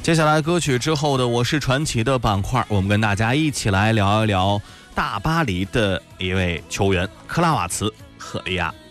接下来歌曲之后的我是传奇的板块，我们跟大家一起来聊一聊大巴黎的一位球员克拉瓦茨·赫利亚。